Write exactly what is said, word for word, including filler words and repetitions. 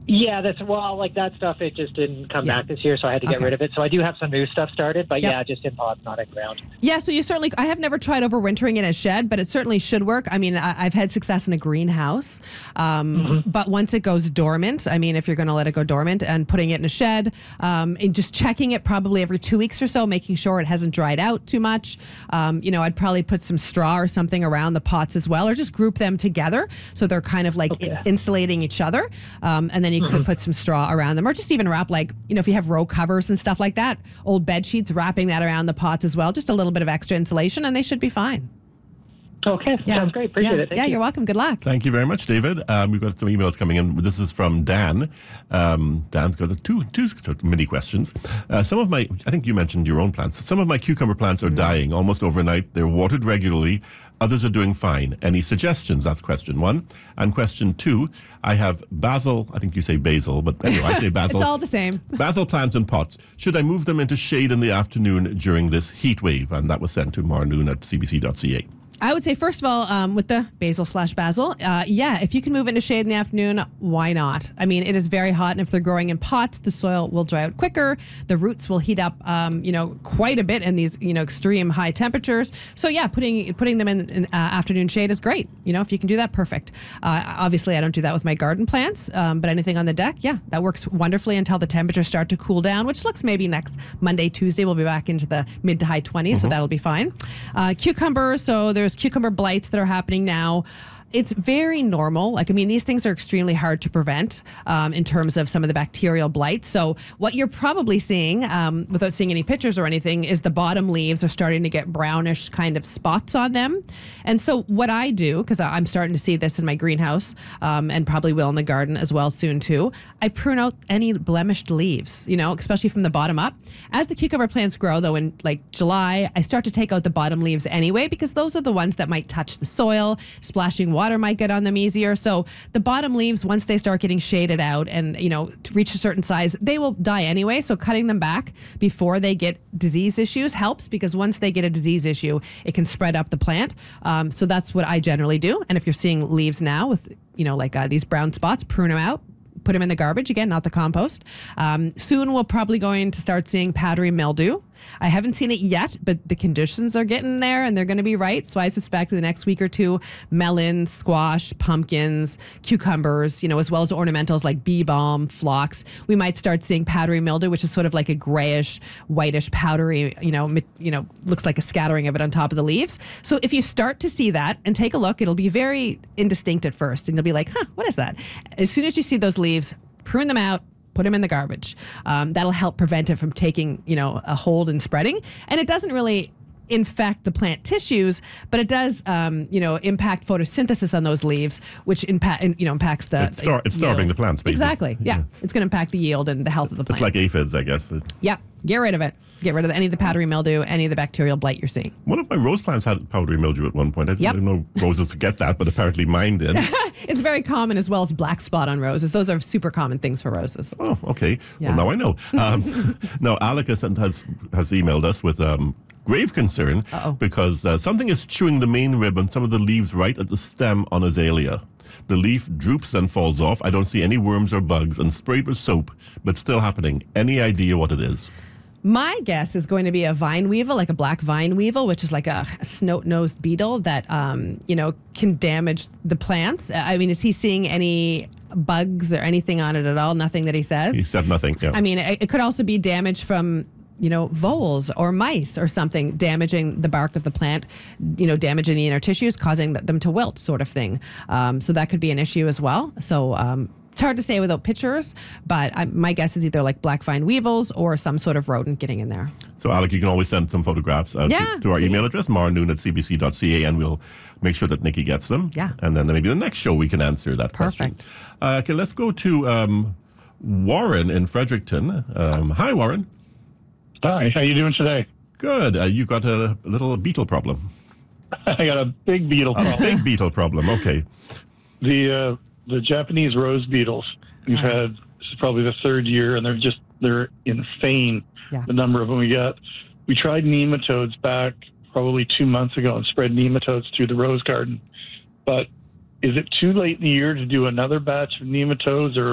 Yeah, that's well, like that stuff. It just didn't come Yeah. back this year, so I had to get Okay. rid of it. So I do have some new stuff started, but Yep. yeah, just in pots, not in ground. Yeah, so you certainly, I have never tried overwintering in a shed, but it certainly should work. I mean, I, I've had success in a greenhouse, um, Mm-hmm. but once it goes dormant, I mean, if you're going to let it go dormant and putting it in a shed, um, and just checking it probably every two weeks or so, making sure it hasn't dried out too much. Um, you know, I'd probably put some straw or something around the pots as well, or just group them together so they're kind of like Okay. in- insulating each other. Um, and then you could put some straw around them, or just even wrap, like, you know, if you have row covers and stuff like that, old bed sheets, wrapping that around the pots as well, just a little bit of extra insulation, and they should be fine. Okay, Yeah. sounds great. Appreciate yeah. it. Thank yeah, you. you're welcome. Good luck. Thank you very much, David. Um, we've got some emails coming in. This is from Dan. Um, Dan's got a two, two mini questions. Uh, some of my, I think you mentioned your own plants. Some of my cucumber plants are dying almost overnight. They're watered regularly. Others are doing fine. Any suggestions? That's question one. And question two, I have basil, I think you say basil, but anyway, I say basil. It's all the same. Basil plants in pots. Should I move them into shade in the afternoon during this heat wave? And that was sent to marnoon at c b c dot c a. I would say, first of all, um, with the basil slash basil, uh, yeah, if you can move into shade in the afternoon, why not? I mean, it is very hot, and if they're growing in pots, the soil will dry out quicker. The roots will heat up, um, you know, quite a bit in these, you know, extreme high temperatures. So yeah, putting putting them in, in uh, afternoon shade is great. You know, if you can do that, perfect. Uh, obviously, I don't do that with my garden plants, um, but anything on the deck, yeah, that works wonderfully until the temperatures start to cool down, which looks maybe next Monday, Tuesday, we'll be back into the mid to high twenties, so that'll be fine. Uh, cucumbers, so there's cucumber blights that are happening now. It's very normal. Like, I mean, these things are extremely hard to prevent um, in terms of some of the bacterial blight. So what you're probably seeing, um, without seeing any pictures or anything, is the bottom leaves are starting to get brownish kind of spots on them. And so what I do, because I'm starting to see this in my greenhouse, um, and probably will in the garden as well soon too, I prune out any blemished leaves, you know, especially from the bottom up. As the cucumber plants grow, though, in like July, I start to take out the bottom leaves anyway, because those are the ones that might touch the soil, splashing water might get on them easier. So the bottom leaves, once they start getting shaded out and, you know, to reach a certain size, they will die anyway. So cutting them back before they get disease issues helps, because once they get a disease issue, it can spread up the plant. Um, so that's what I generally do. And if you're seeing leaves now with, you know, like uh, these brown spots, prune them out. Put them in the garbage, again, not the compost. Um, soon we're probably going to start seeing powdery mildew. I haven't seen it yet, but the conditions are getting there and they're going to be right. So I suspect in the next week or two, melons, squash, pumpkins, cucumbers, you know, as well as ornamentals like bee balm, phlox, we might start seeing powdery mildew, which is sort of like a grayish, whitish, powdery, you know, mi- you know, looks like a scattering of it on top of the leaves. So if you start to see that and take a look, it'll be very indistinct at first, and you'll be like, huh, what is that? As soon as you see those leaves, prune them out, put them in the garbage. Um, that'll help prevent it from taking, you know, a hold and spreading. And it doesn't really infect the plant tissues, but it does, um, you know, impact photosynthesis on those leaves, which impact, you know, impacts the. It's, star- it's starving yield. the plants, basically. Exactly. Yeah, it's going to impact the yield and the health of the plant. It's like aphids, I guess. Yeah, get rid of it. Get rid of any of the powdery mildew, any of the bacterial blight you're seeing. One of my rose plants had powdery mildew at one point. I Yep. didn't know roses to get that, but apparently mine did. It's very common, as well as black spot on roses. Those are super common things for roses. Oh, okay. Yeah. Well, now I know. Um, now, Alec has, has, has emailed us with um, grave concern Uh-oh. because uh, something is chewing the main rib and some of the leaves right at the stem on azalea. The leaf droops and falls off. I don't see any worms or bugs, and sprayed with soap, but still happening. Any idea what it is? My guess is going to be a vine weevil, like a black vine weevil, which is like a snout-nosed beetle that, um, you know, can damage the plants. I mean, is he seeing any bugs or anything on it at all? Nothing that he says? He said nothing. Yeah. I mean, it, it could also be damage from, you know, voles or mice or something, damaging the bark of the plant, you know, damaging the inner tissues, causing them to wilt, sort of thing. Um, so that could be an issue as well. So, um, it's hard to say without pictures, but I, my guess is either like black vine weevils or some sort of rodent getting in there. So, Alec, you can always send some photographs uh, Yeah, to, to our please. email address, marnoon at c b c dot c a, and we'll make sure that Nikki gets them. Yeah. And then maybe the next show we can answer that Perfect. question. Uh, okay, let's go to um, Warren in Fredericton. Um, hi, Warren. Hi, how you doing today? Good. Uh, you've got a little beetle problem. I got a big beetle A problem. big beetle problem. Okay. The uh, the Japanese rose beetles. We've had this is probably the third year, and they're just they're insane. Yeah. The number of them we got. We tried nematodes back probably two months ago and spread nematodes through the rose garden. But is it too late in the year to do another batch of nematodes, or